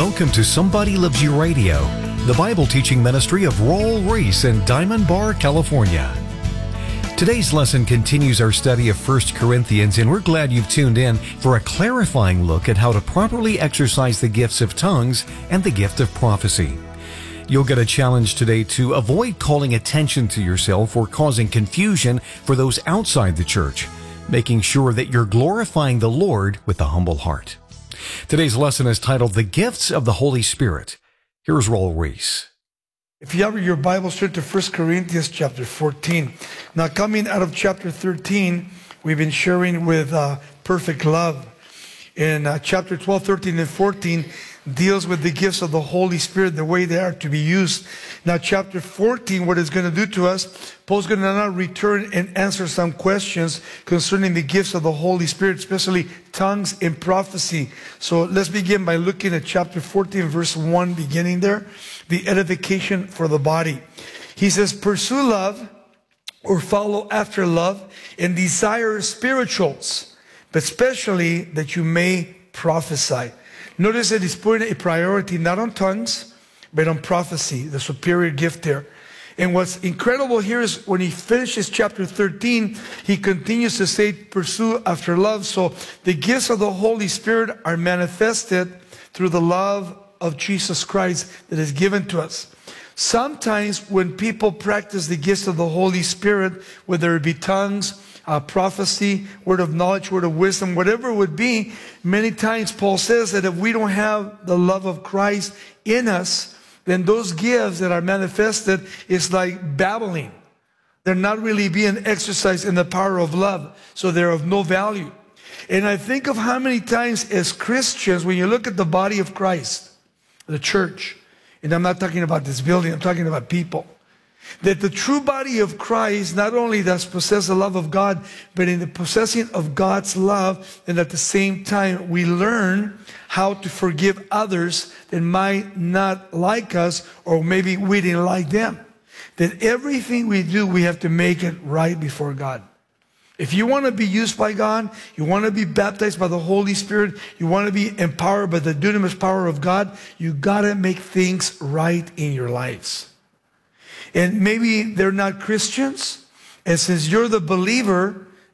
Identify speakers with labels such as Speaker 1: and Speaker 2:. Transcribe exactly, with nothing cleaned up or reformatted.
Speaker 1: Welcome to Somebody Loves You Radio, the Bible teaching ministry of Raul Ries in Diamond Bar, California. Today's lesson continues our study of First Corinthians, and we're glad you've tuned in for a clarifying look at how to properly exercise the gifts of tongues and the gift of prophecy. You'll get a challenge today to avoid calling attention to yourself or causing confusion for those outside the church, making sure that you're glorifying the Lord with a humble heart. Today's lesson is titled, The Gifts of the Holy Spirit. Here's Raul Ries.
Speaker 2: If you have your Bible, straight to First Corinthians chapter fourteen. Now, coming out of chapter thirteen, we've been sharing with uh, perfect love. In uh, chapter twelve, thirteen, and fourteen, deals with the gifts of the Holy Spirit, the way they are to be used. Now, chapter fourteen, what it's going to do to us, Paul's going to now return and answer some questions concerning the gifts of the Holy Spirit, especially tongues and prophecy. So let's begin by looking at chapter fourteen, verse one, beginning there, the edification for the body. He says, pursue love, or follow after love, and desire spirituals, but especially that you may prophesy. Notice that he's putting a priority not on tongues, but on prophecy, the superior gift there. And what's incredible here is when he finishes chapter thirteen, he continues to say, pursue after love. So the gifts of the Holy Spirit are manifested through the love of Jesus Christ that is given to us. Sometimes when people practice the gifts of the Holy Spirit, whether it be tongues, Uh, prophecy, word of knowledge, word of wisdom, whatever it would be, many times Paul says that if we don't have the love of Christ in us, then those gifts that are manifested is like babbling. They're not really being exercised in the power of love, so they're of no value. And I think of how many times as Christians, when you look at the body of Christ, the church, and I'm not talking about this building, I'm talking about people, that the true body of Christ not only does possess the love of God, but in the possessing of God's love, and at the same time we learn how to forgive others that might not like us, or maybe we didn't like them. That everything we do, we have to make it right before God. If you want to be used by God, you want to be baptized by the Holy Spirit, you want to be empowered by the dunamis power of God, you got to make things right in your lives. And maybe they're not Christians, and since you're the believer,